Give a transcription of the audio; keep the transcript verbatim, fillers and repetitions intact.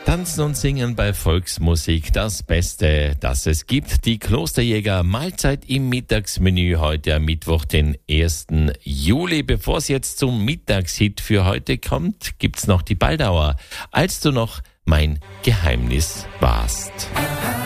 Tanzen und Singen bei Volksmusik, das Beste, das es gibt. Die Klosterjäger Mahlzeit im Mittagsmenü heute am Mittwoch, den ersten Juli. Bevor es jetzt zum Mittagshit für heute kommt, gibt's noch die Balldauer. Als du noch mein Geheimnis warst.